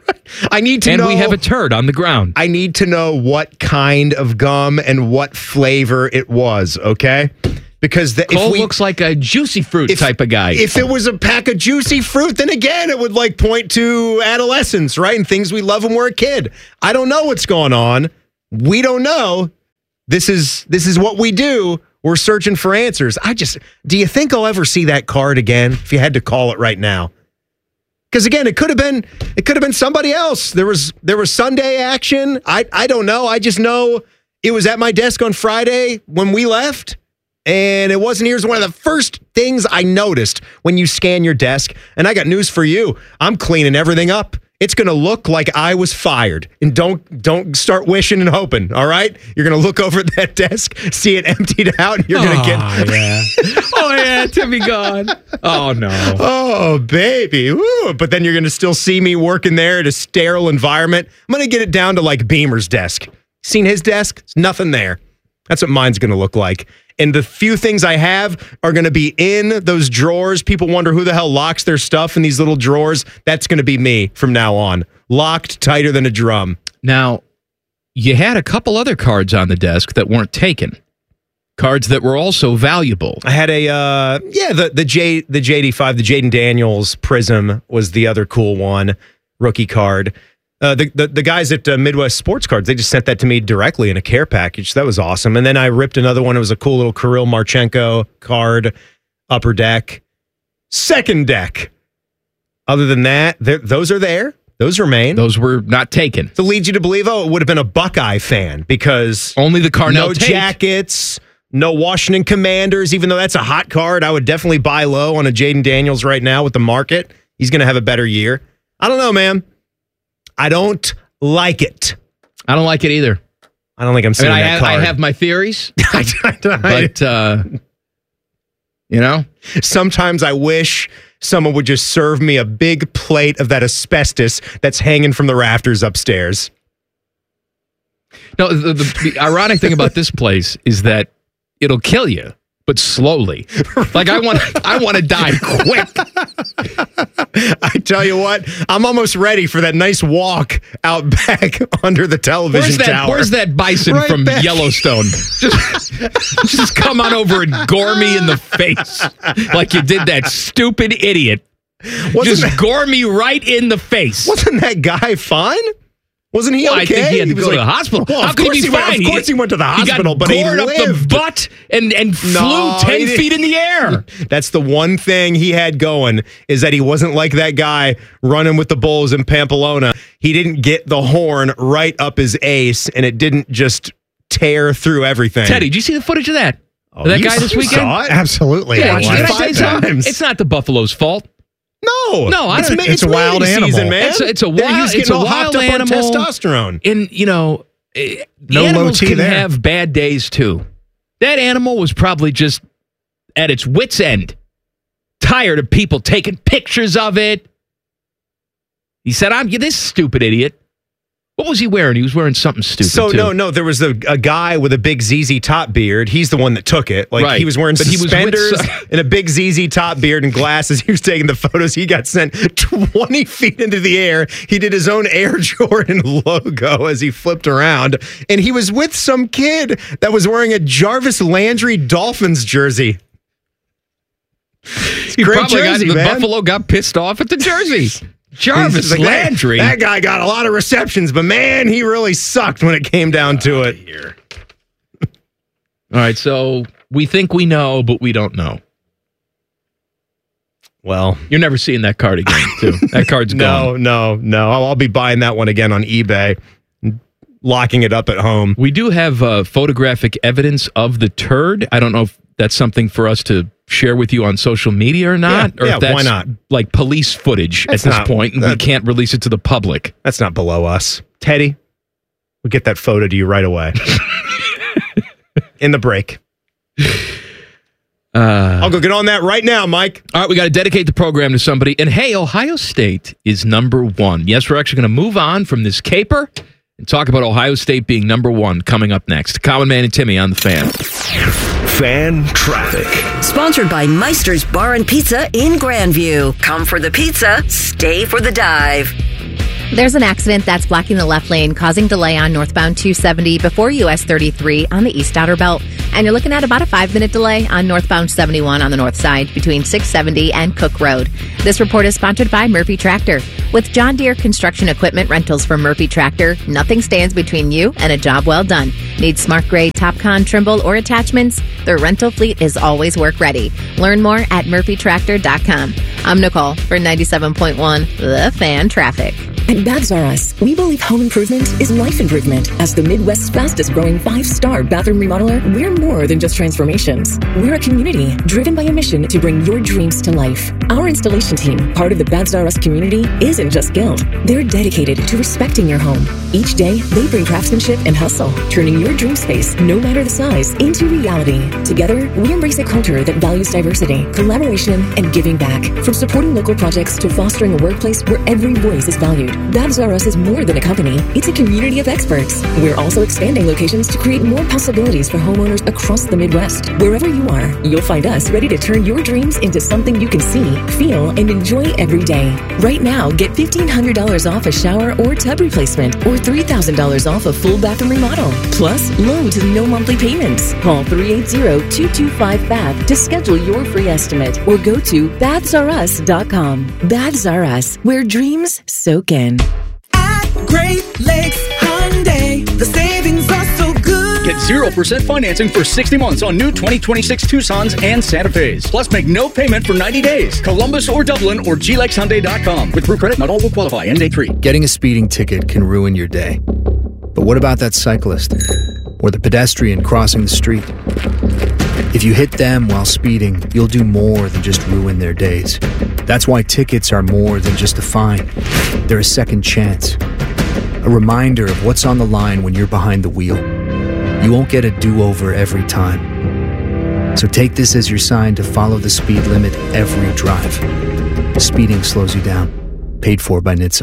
I need to and know. we have a turd on the ground. I need to know what kind of gum and what flavor it was. Okay, because the, Cole if we looks like a juicy fruit if- type of guy. If it was a pack of juicy fruit, then again, it would like point to adolescence, right? And things we love when we're a kid. I don't know what's going on. We don't know. This is this is what we do. We're searching for answers. I just, do you think I'll ever see that card again? If you had to call it right now, because again, it could have been it could have been somebody else. There was there was Sunday action. I I don't know. I just know it was at my desk on Friday when we left. And it wasn't here. It was one of the first things I noticed when you scan your desk. And I got news for you. I'm cleaning everything up. It's going to look like I was fired. And don't don't start wishing and hoping, all right? You're going to look over at that desk, see it emptied out, and you're going to get... yeah. Oh, yeah, Timmy gone. Oh, no. Oh, baby. Woo. But then you're going to still see me working there at a sterile environment. I'm going to get it down to like Beamer's desk. Seen his desk? There's nothing there. That's what mine's going to look like. And the few things I have are going to be in those drawers. People wonder who the hell locks their stuff in these little drawers. That's going to be me from now on. Locked tighter than a drum. Now, you had a couple other cards on the desk that weren't taken. Cards that were also valuable. I had a, uh, yeah, the the J the J D five, the Jaden Daniels Prism was the other cool one. Rookie card. Uh, the, the the guys at uh, Midwest Sports Cards, they just sent that to me directly in a care package. That was awesome. And then I ripped another one. It was a cool little Kirill Marchenko card, upper deck, second deck. Other than that, those are there. Those remain. Those were not taken. To lead you to believe, oh, it would have been a Buckeye fan because only the Carnell no Tate. jackets, no Washington Commanders. Even though that's a hot card, I would definitely buy low on a Jaden Daniels right now with the market. He's going to have a better year. I don't know, man. I don't like it. I don't like it either. I don't think I'm I seeing mean, I that have, card. I have my theories, I, I, but uh, you know, sometimes I wish someone would just serve me a big plate of that asbestos that's hanging from the rafters upstairs. no. The, the, the ironic thing about this place is that it'll kill you, but slowly. Like I want, I want to die quick. I tell you what, I'm almost ready for that nice walk out back under the television Where's that, tower. where's that bison Right from back. Yellowstone? Just, just come on over and gore me in the face like you did that stupid idiot. Wasn't just that- gore me right in the face. Wasn't that guy fine? Wasn't he okay? I think he had to was go to like- the hospital. Well, How of could course he be he went- fine? Of course he went to the hospital, he got but he gored up lived. the butt and, and flew No, he ten didn't. feet in the air. That's the one thing he had going is that he wasn't like that guy running with the bulls in Pamplona. He didn't get the horn right up his ace, and it didn't just tear through everything. Teddy, did you see the footage of that? Oh, Of that you guy this saw weekend? it? Absolutely. Yeah, I did watched I it say five something? times. It's not the Buffalo's fault. No, No, I it's, don't- ma- it's a wild mating animal. season, man. It's a, it's a Yeah, wild, he's it's getting a all wild hopped up on animal. testosterone. And you know, eh, the No low animals T can there. have bad days too. That animal was probably just at its wit's end, tired of people taking pictures of it. He said, "I'm this stupid idiot." What was he wearing? He was wearing something stupid. So too. no, no, there was a, a guy with a big Z Z Top beard. He's the one that took it. Like Right. he was wearing But he was with suspenders some- and a big Z Z Top beard and glasses. He was taking the photos. He got sent twenty feet into the air. He did his own Air Jordan logo as he flipped around, and he was with some kid that was wearing a Jarvis Landry Dolphins jersey. It's a He great probably jersey, got, the man. Buffalo got pissed off at the jersey. Jarvis He's like, "Hey, Landry. That guy got a lot of receptions, but man, he really sucked when it came down to it. Here. All right, so we think we know, but we don't know. Well, You're never seeing that card again, too. That card's gone. no, no, no. I'll, I'll be buying that one again on eBay, locking it up at home. We do have uh, photographic evidence of the turd. I don't know if that's something for us to share with you on social media or not, Yeah, or yeah, if that's why not? like police footage That's at this not- point, and we that- can't release it to the public. That's not below us. Teddy, we'll get that photo to you right away. In the break. Uh, I'll go get on that right now, Mike. all right, we got to dedicate the program to somebody. And hey, Ohio State is number one. Yes, we're actually going to move on from this caper, and talk about Ohio State being number one coming up next. Common Man and Timmy on the Fan. Fan traffic. Sponsored by Meister's Bar and Pizza in Grandview. Come for the pizza, stay for the dive. There's an accident that's blocking the left lane, causing delay on northbound two seventy before U S thirty-three on the east outer belt. And you're looking at about a five-minute delay on northbound seventy-one on the north side between six seventy and Cook Road. This report is sponsored by Murphy Tractor. With John Deere construction equipment rentals from Murphy Tractor, nothing stands between you and a job well done. Need smart grade, TopCon, Trimble, or attachments? Their rental fleet is always work ready. Learn more at murphy tractor dot com. I'm Nicole for ninety-seven point one The Fan Traffic. At Baths R Us, we believe home improvement is life improvement. As the Midwest's fastest growing five-star bathroom remodeler, we're more than just transformations. We're a community driven by a mission to bring your dreams to life. Our installation team, part of the Baths R Us community, isn't just skilled. They're dedicated to respecting your home. Each day, they bring craftsmanship and hustle, turning your dream space, no matter the size, into reality. Together, we embrace a culture that values diversity, collaboration, and giving back. From supporting local projects to fostering a workplace where every voice is valued. Baths R Us is more than a company. It's a community of experts. We're also expanding locations to create more possibilities for homeowners across the Midwest. Wherever you are, you'll find us ready to turn your dreams into something you can see, feel, and enjoy every day. Right now, get fifteen hundred dollars off a shower or tub replacement or three thousand dollars off a full bathroom remodel. Plus, low to no monthly payments. Call three eight zero, two two five, B A T H to schedule your free estimate or go to baths r us dot com. Baths R Us, where dreams soak in. Great Lakes Hyundai, the savings are so good. Get zero percent financing for sixty months on new twenty twenty-six Tucsons and Santa Fe's. Plus, make no payment for ninety days. Columbus or Dublin or G lex hyundai dot com. With Proof Credit, not all will qualify. End date three. Getting a speeding ticket can ruin your day. But what about that cyclist? Or the pedestrian crossing the street? If you hit them while speeding, you'll do more than just ruin their days. That's why tickets are more than just a fine. They're a second chance. A reminder of what's on the line when you're behind the wheel. You won't get a do-over every time. So take this as your sign to follow the speed limit every drive. Speeding slows you down. Paid for by N H T S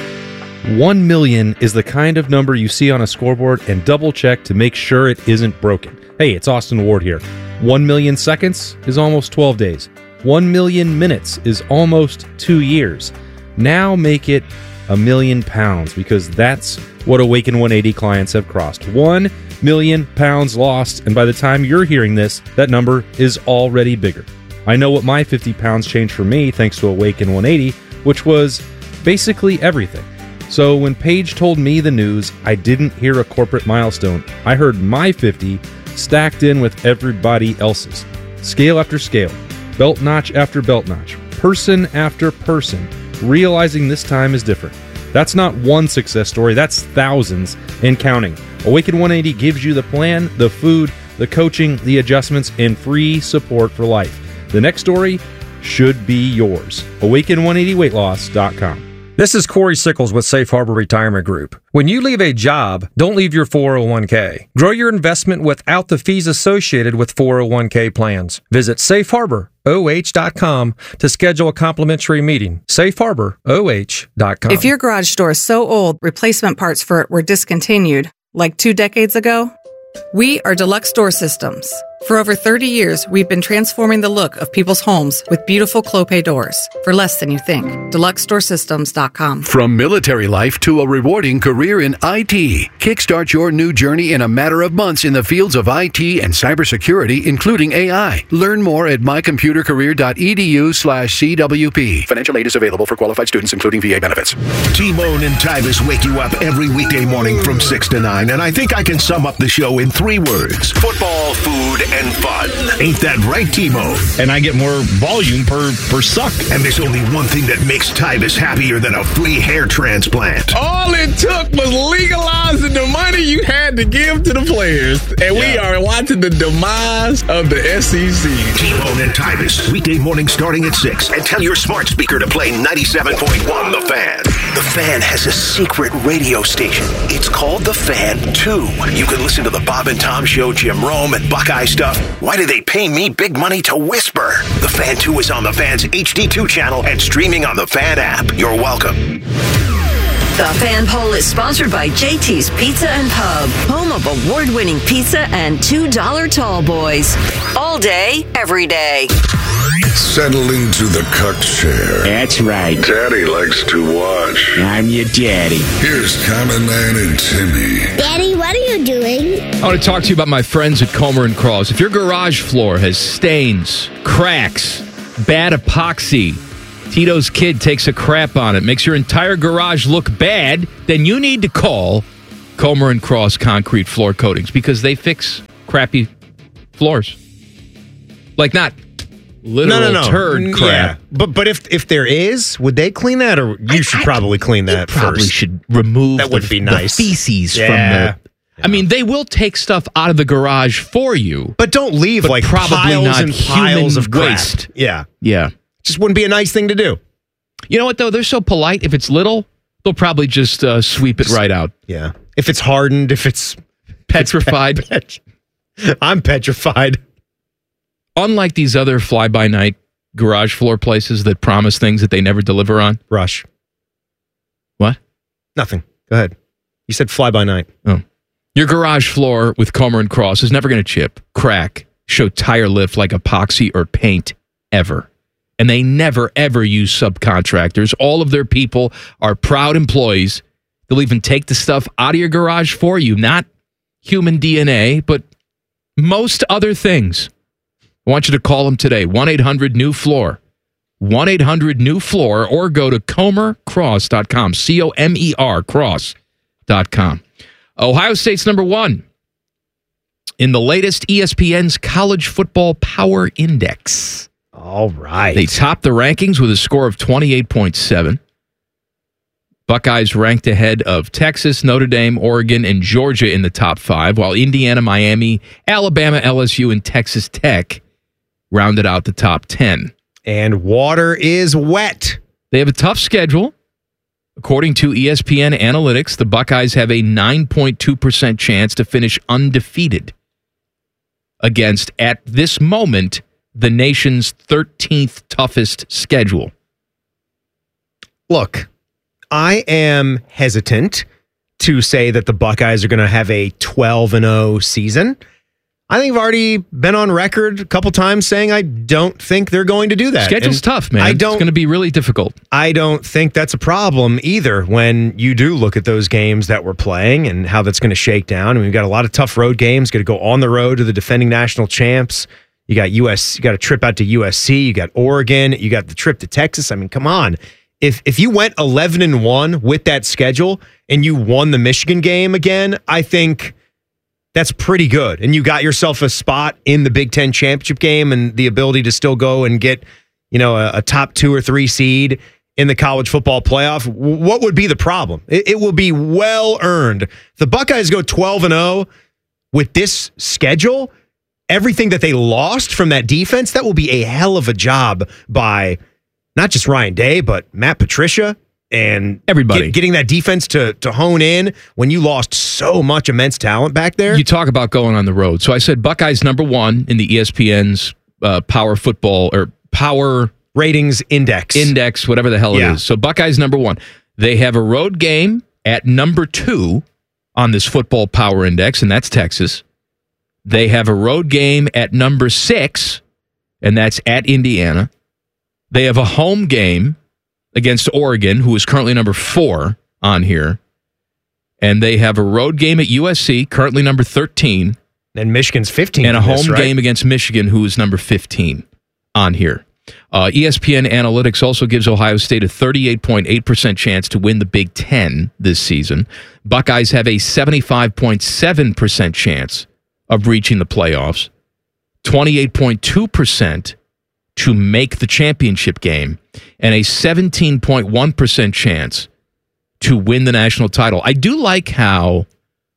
A. One million is the kind of number you see on a scoreboard and double check to make sure it isn't broken. Hey, it's Austin Ward here. One million seconds is almost twelve days. One million minutes is almost two years. Now make it a million pounds, because that's what Awaken one eighty clients have crossed. One million pounds lost, and by the time you're hearing this, that number is already bigger. I know what my fifty pounds changed for me thanks to Awaken one eighty, which was basically everything. So when Paige told me the news, I didn't hear a corporate milestone. I heard my fifty stacked in with everybody else's. Scale after scale, belt notch after belt notch, person after person, realizing this time is different. That's not one success story, that's thousands and counting. Awaken one eighty gives you the plan, the food, the coaching, the adjustments, and free support for life. The next story should be yours. awaken one eighty weight loss dot com. This is Corey Sickles with Safe Harbor Retirement Group. When you leave a job, don't leave your four oh one k. Grow your investment without the fees associated with four oh one k plans. Visit safe harbor o h dot com to schedule a complimentary meeting. safe harbor o h dot com. If your garage door is so old, replacement parts for it were discontinued, like two decades ago, we are Deluxe Door Systems. For over thirty years, we've been transforming the look of people's homes with beautiful Clopay doors for less than you think. deluxe door systems dot com. From military life to a rewarding career in I T, kickstart your new journey in a matter of months in the fields of I T and cybersecurity, including A I. Learn more at my computer career dot e d u slash c w p. Financial aid is available for qualified students, including V A benefits. T-Bone and Tybus wake you up every weekday morning from six to nine, and I think I can sum up the show in three words: football, food, and fun. Ain't that right, T-Bone? And I get more volume per, per suck. And there's only one thing that makes Tybus happier than a free hair transplant. All it took was legalizing the money you had to give to the players. And yeah. We are watching the demise of the S E C. T-Bone and Tybus, weekday morning starting at six. And tell your smart speaker to play ninety-seven point one The Fan. The Fan has a secret radio station. It's called The Fan two. You can listen to the Bob and Tom Show, Jim Rome, and Buckeye stuff. Why do they pay me big money to whisper? The Fan two is on the Fan's H D two channel and streaming on the Fan app. You're welcome. The Fan Poll is sponsored by J T's Pizza and Pub, home of award-winning pizza and two dollar tall boys. All day, every day. Settle into the cuck chair. That's right. Daddy likes to watch. I'm your daddy. Here's Common Man and Timmy. Daddy, what are you doing? I want to talk to you about my friends at Comer and Cross. If your garage floor has stains, cracks, bad epoxy, Tito's kid takes a crap on it, makes your entire garage look bad, then you need to call Comer and Cross Concrete Floor Coatings because they fix crappy floors. Like not literal no, no, no. turd crap. Yeah. But but if if there is, would they clean that, or you should I, probably clean that probably first? Should remove that would the, be nice. the feces yeah. from the. I mean, they will take stuff out of the garage for you, but don't leave but like probably piles not and piles of crap. waste. Yeah, yeah. Just wouldn't be a nice thing to do. You know what though? They're so polite. If it's little, they'll probably just uh, sweep it right out. Yeah. If it's hardened, if it's petrified, it's pet- pet- I'm petrified. Unlike these other fly-by-night garage floor places that promise things that they never deliver on. Rush. What? Nothing. Go ahead. You said fly-by-night. Oh. Your garage floor with Comer and Cross is never going to chip, crack, show tire lift like epoxy or paint ever. And they never, ever use subcontractors. All of their people are proud employees. They'll even take the stuff out of your garage for you. Not human D N A, but most other things. I want you to call them today. one eight hundred new floor. one eight hundred new floor or go to comer cross dot com. C O M E R cross dot com. Ohio State's number one in the latest E S P N's College Football Power Index. All right. They topped the rankings with a score of twenty-eight point seven. Buckeyes ranked ahead of Texas, Notre Dame, Oregon, and Georgia in the top five, while Indiana, Miami, Alabama, L S U, and Texas Tech rounded out the top ten. And water is wet. They have a tough schedule. According to E S P N Analytics, the Buckeyes have a nine point two percent chance to finish undefeated against, at this moment, the nation's thirteenth toughest schedule. Look, I am hesitant to say that the Buckeyes are going to have a twelve and oh season. I think I've already been on record a couple times saying I don't think they're going to do that. Schedule's and tough, man. I don't, it's going to be really difficult. I don't think that's a problem either when you do look at those games that we're playing and how that's going to shake down. I mean, we've got a lot of tough road games. Got to go on the road to the defending national champs. You got U S. You got a trip out to U S C. You got Oregon. You got the trip to Texas. I mean, come on. If if you went eleven and one with that schedule and you won the Michigan game again, I think that's pretty good. And you got yourself a spot in the Big Ten championship game and the ability to still go and get, you know, a, a top two or three seed in the college football playoff. What would be the problem? It, it will be well earned. The Buckeyes go twelve and oh with this schedule. Everything that they lost from that defense, that will be a hell of a job by not just Ryan Day, but Matt Patricia and everybody get, getting that defense to to hone in when you lost so much immense talent back there. You talk about going on the road. So I said Buckeyes number one in the E S P N's uh, power football or power ratings index, index, whatever the hell Yeah. it is. So Buckeyes number one. They have a road game at number two on this football power index, and that's Texas. They have a road game at number six, and that's at Indiana. They have a home game against Oregon, who is currently number four on here. And they have a road game at U S C, currently number thirteen. And Michigan's fifteen. And a in home this, right? game against Michigan, who is number fifteen on here. Uh, E S P N Analytics also gives Ohio State a thirty-eight point eight percent chance to win the Big Ten this season. Buckeyes have a seventy-five point seven percent chance of reaching the playoffs, twenty-eight point two percent to make the championship game, and a seventeen point one percent chance to win the national title. I do like how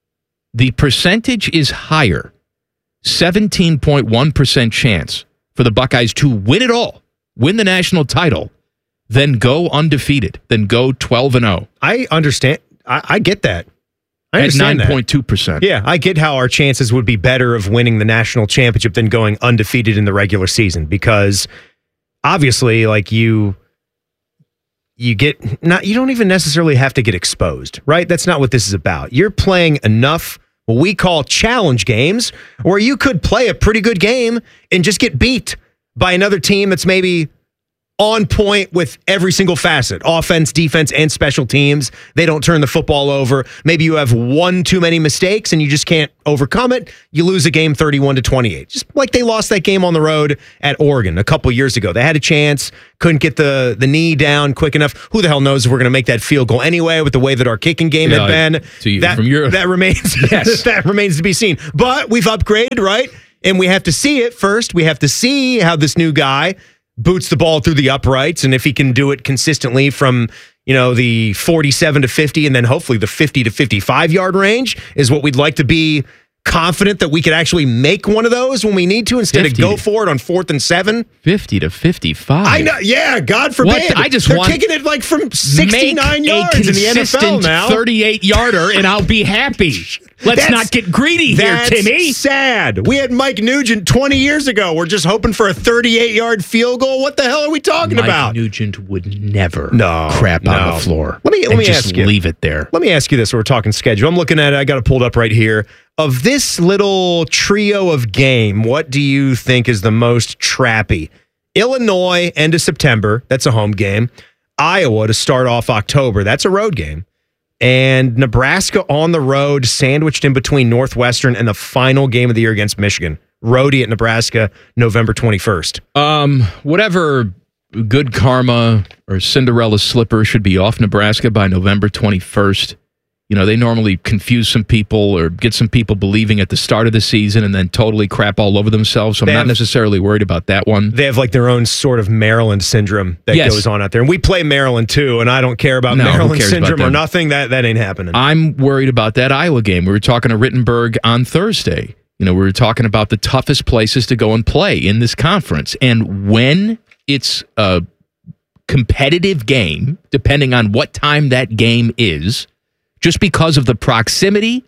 the percentage is higher, seventeen point one percent chance for the Buckeyes to win it all, win the national title, then go undefeated, then go twelve and oh. I understand. I, I get that. I At understand nine point two percent. Yeah, I get how our chances would be better of winning the national championship than going undefeated in the regular season because obviously, like you, you get not you don't even necessarily have to get exposed, right? That's not what this is about. You're playing enough what we call challenge games where you could play a pretty good game and just get beat by another team that's maybe on point with every single facet, offense, defense, and special teams. They don't turn the football over. Maybe you have one too many mistakes and you just can't overcome it. You lose a game thirty-one to twenty-eight. Just like they lost that game on the road at Oregon a couple years ago. They had a chance, couldn't get the, the knee down quick enough. Who the hell knows if we're going to make that field goal anyway with the way that our kicking game Yeah, had been. to you, that, from your- that remains Yes. that remains to be seen. But we've upgraded, right? And we have to see it first. We have to see how this new guy boots the ball through the uprights, and if he can do it consistently from, you know, the forty-seven to fifty and then hopefully the fifty to fifty-five yard range is what we'd like to be confident that we could actually make one of those when we need to instead of go for it on fourth and seven. fifty to fifty-five. I know, yeah, God forbid. What? I just They're want kicking it like from sixty-nine make yards a in the N F L consistent now. thirty-eight yarder, and I'll be happy. Let's That's- not get greedy here, That's Timmy. sad. We had Mike Nugent twenty years ago. We're just hoping for a thirty-eight yard field goal. What the hell are we talking Mike about? Nugent would never No, crap on no. the floor. Let me let and me just ask you. leave it there. Let me ask you this. We're talking schedule. I'm looking at it. I got it pulled up right here. Of this little trio of game, what do you think is the most trappy? Illinois, end of September. That's a home game. Iowa to start off October. That's a road game. And Nebraska on the road, sandwiched in between Northwestern and the final game of the year against Michigan. Roadie at Nebraska, November twenty-first. Um, whatever good karma or Cinderella slipper should be off Nebraska by November twenty-first. You know, they normally confuse some people or get some people believing at the start of the season and then totally crap all over themselves. So I'm They not have- necessarily worried about that one. They have like their own sort of Maryland syndrome that Yes. goes on out there. And we play Maryland too, and I don't care about No, who Maryland cares about syndrome or them? nothing. That that ain't happening. I'm worried about that Iowa game. We were talking to Rittenberg on Thursday. You know, we were talking about the toughest places to go and play in this conference. And when it's a competitive game, depending on what time that game is, just because of the proximity,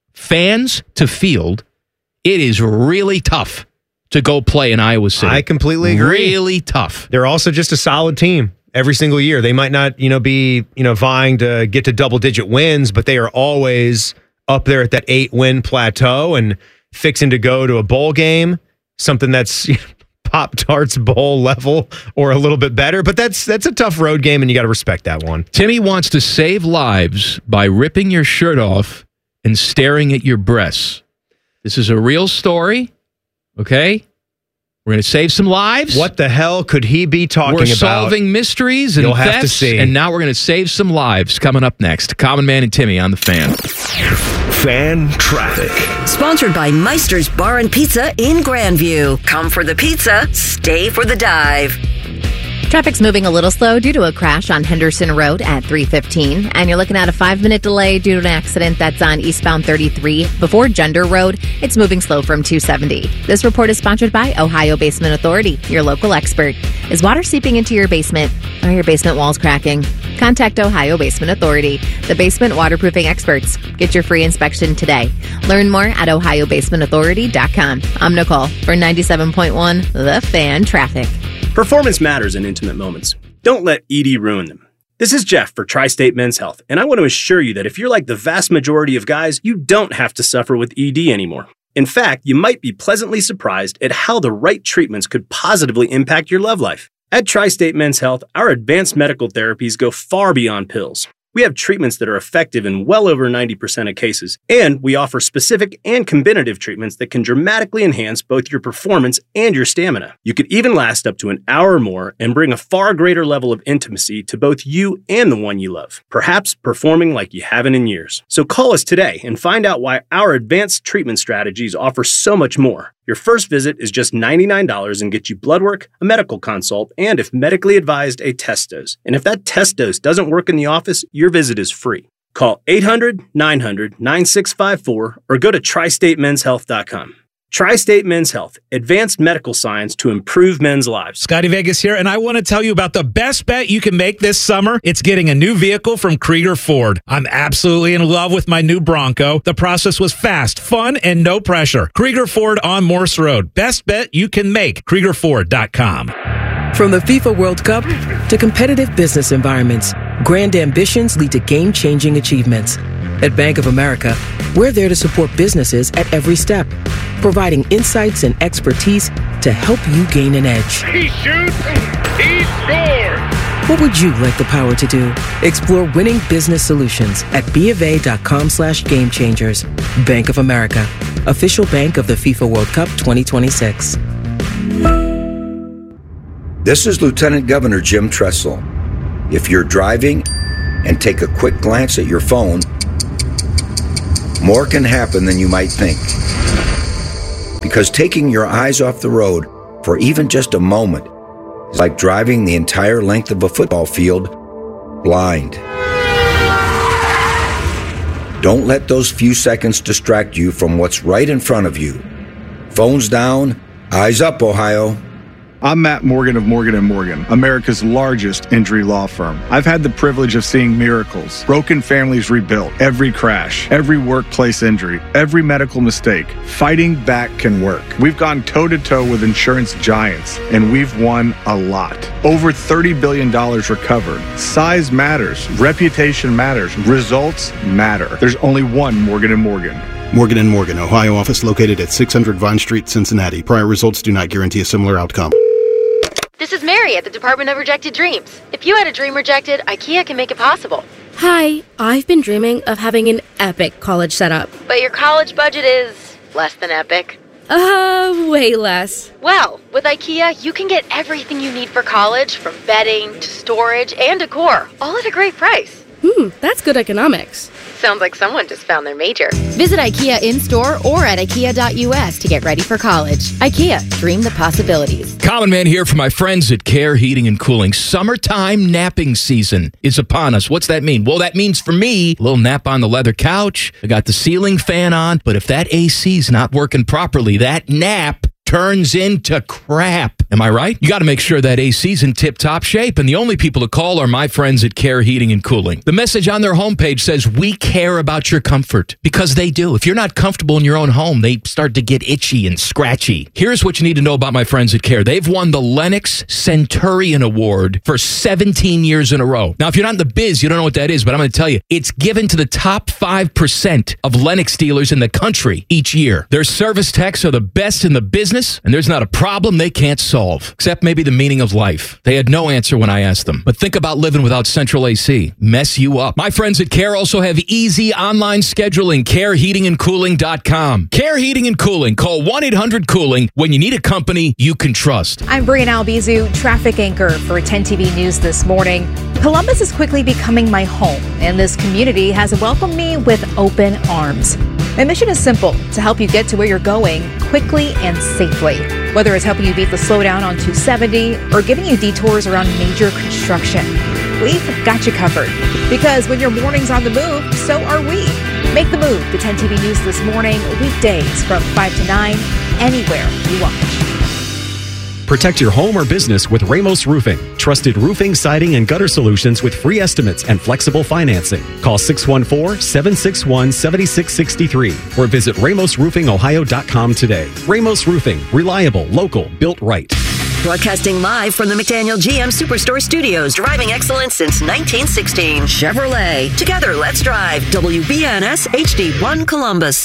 fans to field, it is really tough to go play in Iowa City. I completely agree. Really tough. They're also just a solid team every single year. They might not, you know, be, you know, vying to get to double digit wins, but they are always up there at that eight win plateau and fixing to go to a bowl game, something that's you know, Pop-Tarts bowl level or a little bit better. But that's that's a tough road game, and you got to respect that one. Timmy wants to save lives by ripping your shirt off and staring at your breasts. This is a real story, okay? We're going to save some lives. What the hell could he be talking We're about? solving mysteries and You'll have to thefts, see. and now we're going to save some lives. Coming up next, Common Man and Timmy on the Fan. Fan traffic. Sponsored by Meister's Bar and Pizza in Grandview. Come for the pizza, stay for the dive. Traffic's moving a little slow due to a crash on Henderson Road at three fifteen, and you're looking at a five-minute delay due to an accident that's on eastbound thirty-three before Gender Road. It's moving slow from two seventy. This report is sponsored by Ohio Basement Authority, your local expert. Is water seeping into your basement? Are your basement walls cracking? Contact Ohio Basement Authority, the basement waterproofing experts. Get your free inspection today. Learn more at ohio basement authority dot com. I'm Nicole for ninety-seven point one The Fan Traffic. Performance matters in intimate moments. Don't let E D ruin them. This is Jeff for Tri-State Men's Health, and I want to assure you that if you're like the vast majority of guys, you don't have to suffer with E D anymore. In fact, you might be pleasantly surprised at how the right treatments could positively impact your love life. At Tri-State Men's Health, our advanced medical therapies go far beyond pills. We have treatments that are effective in well over ninety percent of cases, and we offer specific and combinative treatments that can dramatically enhance both your performance and your stamina. You could even last up to an hour or more and bring a far greater level of intimacy to both you and the one you love, perhaps performing like you haven't in years. So call us today and find out why our advanced treatment strategies offer so much more. Your first visit is just ninety-nine dollars and gets you blood work, a medical consult, and if medically advised, a test dose. And if that test dose doesn't work in the office, your visit is free. Call eight hundred, nine hundred, nine six five four or go to tri state men's health dot com. Tri-State Men's Health, advanced medical science to improve men's lives. Scotty Vegas here, and I want to tell you about the best bet you can make this summer. It's getting a new vehicle from Krieger Ford. I'm absolutely in love with my new Bronco. The process was fast, fun, and no pressure. Krieger Ford on Morse Road. Best bet you can make. Krieger Ford dot com. From the FIFA World Cup to competitive business environments, grand ambitions lead to game-changing achievements. At Bank of America, we're there to support businesses at every step, providing insights and expertise to help you gain an edge. He shoots, he scores! What would you like the power to do? Explore winning business solutions at BofA.com slash game changers. Bank of America, official bank of the FIFA World Cup twenty twenty-six. This is Lieutenant Governor Jim Tressel. If you're driving and take a quick glance at your phone, more can happen than you might think. Because taking your eyes off the road for even just a moment is like driving the entire length of a football field blind. Don't let those few seconds distract you from what's right in front of you. Phones down, eyes up, Ohio. I'm Matt Morgan of Morgan and Morgan, America's largest injury law firm. I've had the privilege of seeing miracles, broken families rebuilt, every crash, every workplace injury, every medical mistake. Fighting back can work. We've gone toe-to-toe with insurance giants, and we've won a lot. Over thirty billion dollars recovered. Size matters. Reputation matters. Results matter. There's only one Morgan and Morgan. Morgan and Morgan, Ohio office located at six hundred Vine Street, Cincinnati. Prior results do not guarantee a similar outcome. This is Mary at the Department of Rejected Dreams. If you had a dream rejected, IKEA can make it possible. Hi, I've been dreaming of having an epic college setup. But your college budget is less than epic. Uh, way less. Well, with IKEA, you can get everything you need for college, from bedding to storage and decor, all at a great price. Hmm, that's good economics. Sounds like someone just found their major. Visit IKEA in-store or at ikea dot u s to get ready for college. IKEA, dream the possibilities. Common Man here for my friends at Care Heating and Cooling. Summertime napping season is upon us. What's that mean? Well, that means for me, a little nap on the leather couch. I got the ceiling fan on, but if that A C's not working properly, that nap turns into crap. Am I right? You got to make sure that A C's in tip-top shape, and the only people to call are my friends at Care Heating and Cooling. The message on their homepage says, we care about your comfort, because they do. If you're not comfortable in your own home, they start to get itchy and scratchy. Here's what you need to know about my friends at Care. They've won the Lennox Centurion Award for seventeen years in a row. Now, if you're not in the biz, you don't know what that is, but I'm going to tell you, it's given to the top five percent of Lennox dealers in the country each year. Their service techs are the best in the business, and there's not a problem they can't solve. Except maybe the meaning of life. They had no answer when I asked them. But think about living without central A C. Mess you up. My friends at Care also have easy online scheduling. care heating and cooling dot com. Care Heating and Cooling. Call one eight hundred cooling when you need a company you can trust. I'm Brian Albizu, traffic anchor for ten T V News this morning. Columbus is quickly becoming my home, and this community has welcomed me with open arms. My mission is simple, to help you get to where you're going quickly and safely. Whether it's helping you beat the slowdown on two seventy or giving you detours around major construction, we've got you covered. Because when your morning's on the move, so are we. Make the move to ten T V News this morning, weekdays from five to nine, anywhere you watch. Protect your home or business with Ramos Roofing. Trusted roofing, siding, and gutter solutions with free estimates and flexible financing. Call six one four, seven six one, seven six six three or visit ramos roofing ohio dot com today. Ramos Roofing. Reliable, local, built right. Broadcasting live from the McDaniel G M Superstore Studios. Driving excellence since nineteen sixteen. Chevrolet. Together, let's drive. W B N S H D one Columbus.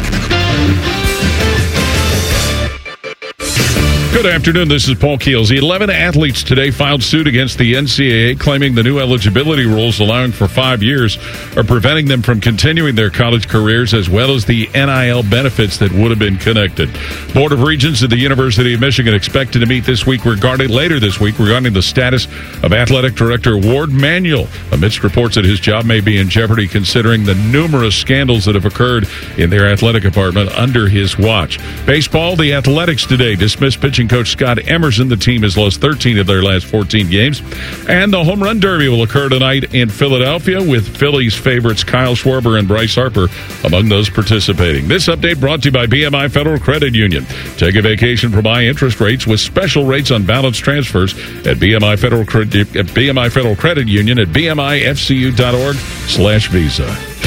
Good afternoon. This is Paul Keels. eleven athletes today filed suit against the N C double A, claiming the new eligibility rules allowing for five years are preventing them from continuing their college careers, as well as the N I L benefits that would have been connected. Board of Regents at the University of Michigan expected to meet this week regarding later this week regarding the status of athletic director Ward Manuel, amidst reports that his job may be in jeopardy considering the numerous scandals that have occurred in their athletic department under his watch. Baseball, the Athletics today dismissed pitching coach Scott Emerson. The team has lost thirteen of their last fourteen games. And the Home Run Derby will occur tonight in Philadelphia, with Phillies favorites Kyle Schwarber and Bryce Harper among those participating. This update brought to you by B M I Federal Credit Union. Take a vacation from high interest rates with special rates on balance transfers at B M I Federal Credit, at B M I Federal Credit Union at b m i f c u dot org slash visa.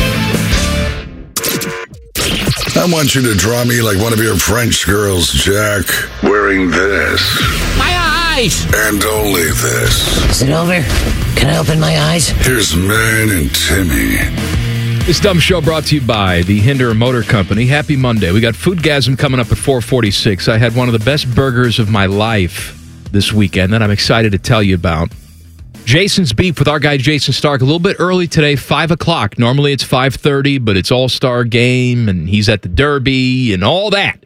I want you to draw me like one of your French girls, Jack, wearing this. My eye! eyes. And only this. Is it over? Can I open my eyes? Here's Man and Timmy. This dumb show brought to you by the Hinder Motor Company. Happy Monday. We got Foodgasm coming up at four forty-six. I had one of the best burgers of my life this weekend that I'm excited to tell you about. Jason's Beef with our guy Jason Stark a little bit early today, five o'clock. Normally it's five thirty, but it's All-Star game, and he's at the Derby and all that.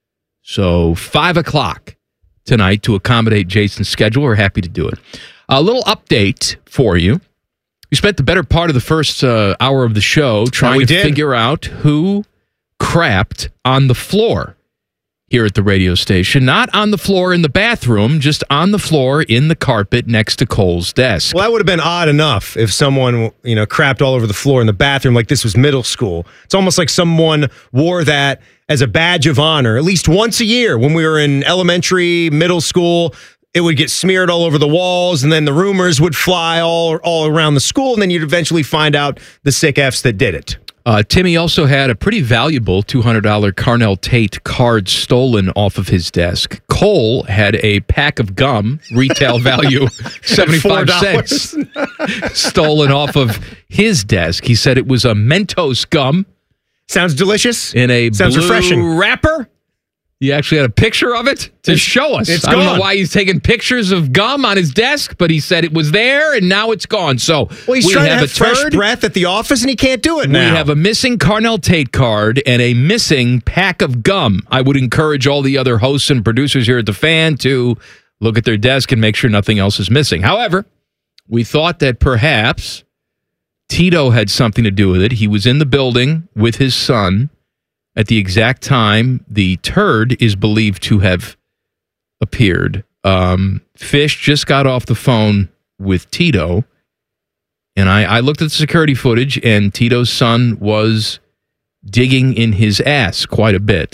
So five o'clock tonight to accommodate Jason's schedule. We're happy to do it. A little update for you. We spent the better part of the first uh, hour of the show trying to did. figure out who crapped on the floor here at the radio station. Not on the floor in the bathroom, just on the floor in the carpet next to Cole's desk. Well, that would have been odd enough if someone, you know, crapped all over the floor in the bathroom like this was middle school. It's almost like someone wore that as a badge of honor at least once a year when we were in elementary, middle school. It would get smeared all over the walls, and then the rumors would fly all, all around the school, and then you'd eventually find out the sick Fs that did it. Uh, Timmy also had a pretty valuable two hundred dollars Carnell Tate card stolen off of his desk. Cole had a pack of gum, retail value seventy-five cents, stolen off of his desk. He said it was a Mentos gum. Sounds delicious. In a Sounds blue refreshing. wrapper. He actually had a picture of it to It's- show us. it's I don't gone. know why he's taking pictures of gum on his desk, but he said it was there and now it's gone. So Well, he's we trying have to have a fresh turd. breath at the office, and he can't do it We now. have a missing Carnell Tate card and a missing pack of gum. I would encourage all the other hosts and producers here at The Fan to look at their desk and make sure nothing else is missing. However, we thought that perhaps Tito had something to do with it. He was in the building with his son at the exact time the turd is believed to have appeared. Um, Fish just got off the phone with Tito, and I, I looked at the security footage, and Tito's son was digging in his ass quite a bit.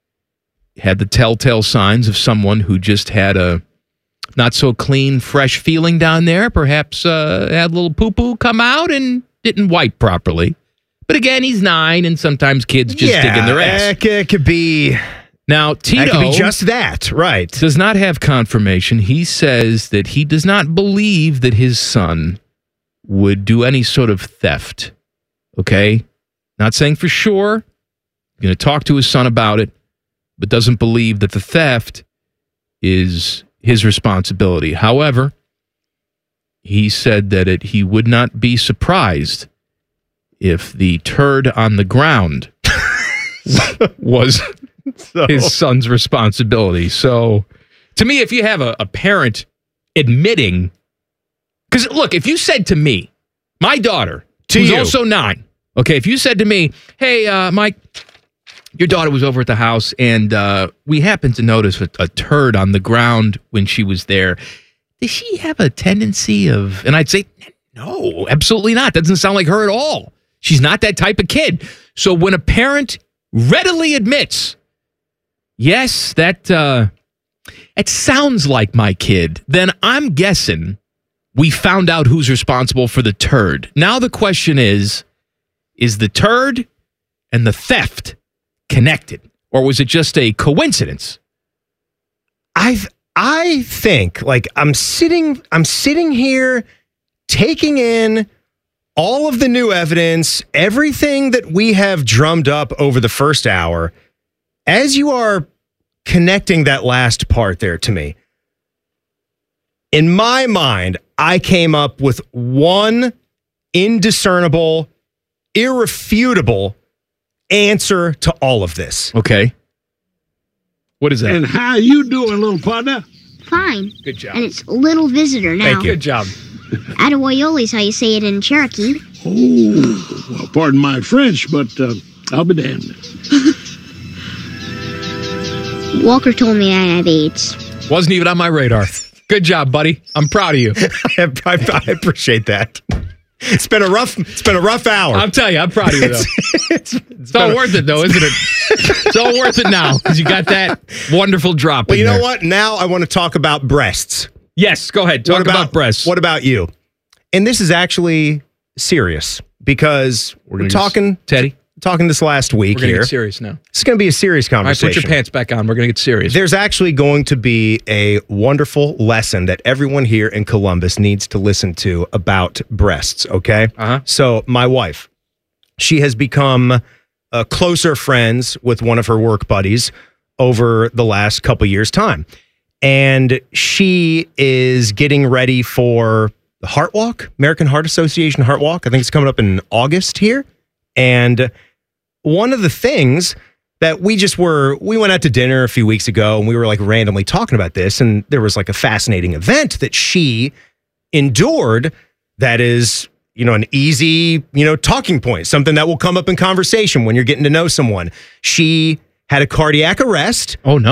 Had the telltale signs of someone who just had a not so clean, fresh feeling down there. Perhaps uh, had a little poo-poo come out and didn't wipe properly. But again, he's nine, and sometimes kids just yeah, dig in their ass. It, it could be. Now, Tito That could be just that, right? Does not have confirmation. He says that he does not believe that his son would do any sort of theft. Okay? Not saying for sure. Going to talk to his son about it, but doesn't believe that the theft is his responsibility. However, he said that it, he would not be surprised if the turd on the ground was So- his son's responsibility. So, to me, if you have a, a parent admitting, because look, if you said to me, my daughter, To who's you. also nine, okay, if you said to me, hey, uh, Mike, your daughter was over at the house and uh, we happened to notice a, a turd on the ground when she was there. Does she have a tendency of, and I'd say, no, absolutely not. Doesn't sound like her at all. She's not that type of kid. So when a parent readily admits, yes, that uh, it sounds like my kid, then I'm guessing we found out who's responsible for the turd. Now the question is, is the turd and the theft connected? Or was it just a coincidence? I I think like I'm sitting I'm sitting here taking in all of the new evidence, everything that we have drummed up over the first hour. As you are connecting that last part there to me, in my mind, I came up with one indiscernible, irrefutable answer to all of this. Okay. What is that? And how you doing, little partner? Fine. Good job. And it's little visitor now. Thank you. Good job. Attaboyoli is how you say it in Cherokee. Oh, well, pardon my French, but uh, I'll be damned. Walker told me I have AIDS. Wasn't even on my radar. Good job, buddy. I'm proud of you. I, I, I appreciate that. It's been a rough. It's been a rough hour. I'm telling you, I'm proud of you, though. It's, it's, It's all worth it, though, isn't it? It's all worth it now because you got that wonderful drop. Well, in you know there. what? Now I want to talk about breasts. Yes, go ahead. Talk What about, breasts. What about you? And this is actually serious because we're, gonna talking Teddy. talking this last week We're going to here. get serious now. It's going to be a serious All right, conversation. put your pants back on. We're going to get serious. There's actually going to be a wonderful lesson that everyone here in Columbus needs to listen to about breasts, okay? Uh-huh. So my wife, she has become uh, closer friends with one of her work buddies over the last couple years' time. And she is getting ready for the Heart Walk, American Heart Association Heart Walk. I think it's coming up in August here. And one of the things that we just were, we went out to dinner a few weeks ago and we were like randomly talking about this. And there was like a fascinating event that she endured that is, you know, an easy, you know, talking point, something that will come up in conversation when you're getting to know someone. She had a cardiac arrest. Oh, no.